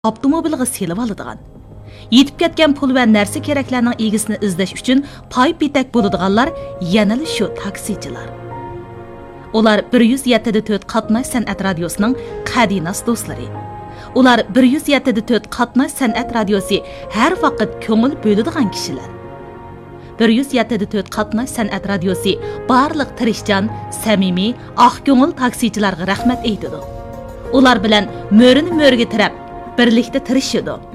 avtomobilga selib oladigan. Yetib ketgan pul va narsa keraklarning egisini izlash uchun pay petak bo'ladiganlar yana shu taksichilar. Ular 107.4 qatnash san'at radiosining qadinas do'stlari. Ular 107.4 qatnash san'at radiosi har vaqt ko'ngil bo'ladigan kishilar. 107.4 qatnash san'at radiosi barliq tirishchan, samimiy, oq ko'ngil taksichilarga rahmat aytadi. Ular bilan mo'rini mo'rga tirab, birlikda tirishadi.